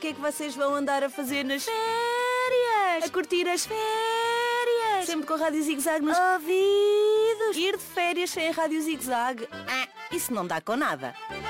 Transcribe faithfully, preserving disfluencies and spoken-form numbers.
que é que vocês vão andar a fazer nas férias? A curtir as férias. Sempre com a Rádio Zig Zag nos ouvidos. Ir de férias sem a Rádio Zig Zag, ah, isso não dá com nada.